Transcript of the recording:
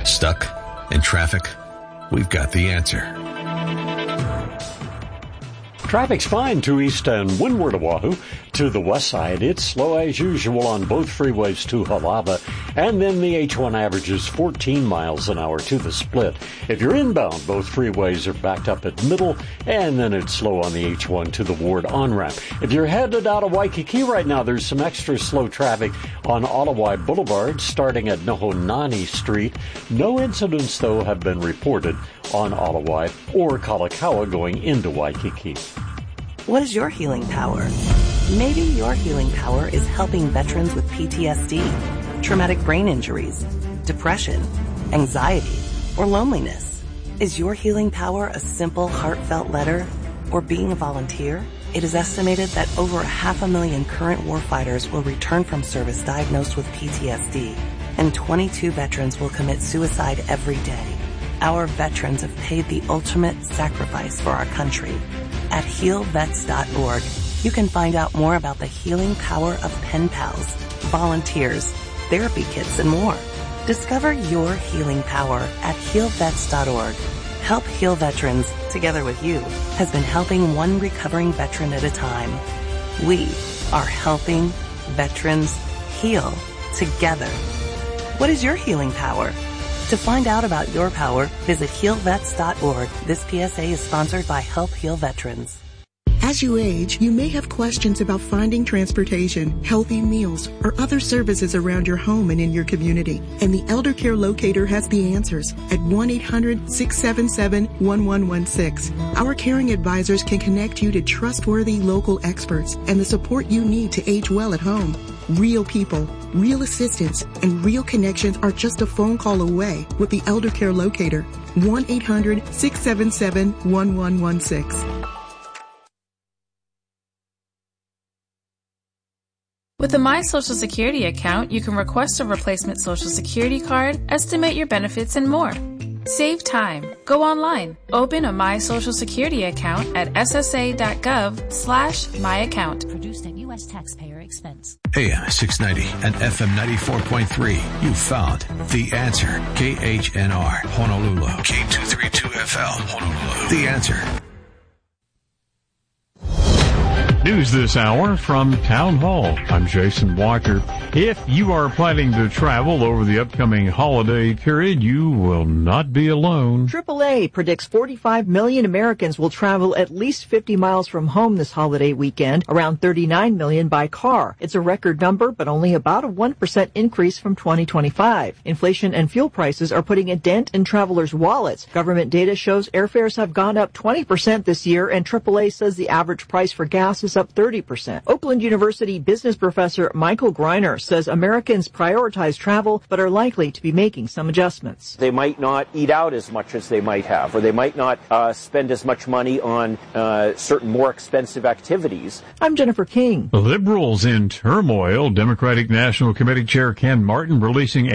Stuck in traffic? We've got the answer. Traffic's fine to east and windward Oahu. To the west side, it's slow as usual on both freeways to Halava. And then the H1 averages 14 miles an hour to the split. If you're inbound, both freeways are backed up at Middle, and then it's slow on the H1 to the Ward on-ramp. If you're headed out of Waikiki right now, there's some extra slow traffic on Alawai Boulevard starting at Nohonani Street. No incidents, though, have been reported on Alawai or Kalakaua going into Waikiki. What is your healing power? Maybe your healing power is helping veterans with PTSD, traumatic brain injuries, depression, anxiety, or loneliness. Is your healing power a simple, heartfelt letter or being a volunteer? It is estimated that over 500,000 current warfighters will return from service diagnosed with PTSD, and 22 veterans will commit suicide every day. Our veterans have paid the ultimate sacrifice for our country. At healvets.org, you can find out more about the healing power of pen pals, volunteers, therapy kits, and more. Discover your healing power at healvets.org. Help Heal Veterans, together with you, has been helping one recovering veteran at a time. We are helping veterans heal together. What is your healing power? To find out about your power, visit healvets.org. This PSA is sponsored by Help Heal Veterans. As you age, you may have questions about finding transportation, healthy meals, or other services around your home and in your community. And the Elder Care Locator has the answers at 1-800-677-1116. Our caring advisors can connect you to trustworthy local experts and the support you need to age well at home. Real people, real assistance, and real connections are just a phone call away with the Elder Care Locator. 1-800-677-1116. With a My Social Security account, you can request a replacement Social Security card, estimate your benefits, and more. Save time. Go online. Open a My Social Security account at ssa.gov/myaccount. Produced at U.S. taxpayer expense. AM 690 and FM 94.3. You found The Answer. KHNR, Honolulu. K232FL, Honolulu. The Answer. News this hour from Town Hall. I'm Jason Walker. If you are planning to travel over the upcoming holiday period, you will not be alone. AAA predicts 45 million Americans will travel at least 50 miles from home this holiday weekend, around 39 million by car. It's a record number, but only about a 1% increase from 2025. Inflation and fuel prices are putting a dent in travelers' wallets. Government data shows airfares have gone up 20% this year, and AAA says the average price for gas is up 30%. Oakland University business professor Michael Greiner says Americans prioritize travel but are likely to be making some adjustments. They might not eat out as much as they might have, or they might not spend as much money on certain more expensive activities. I'm Jennifer King. Liberals in turmoil. Democratic National Committee Chair Ken Martin releasing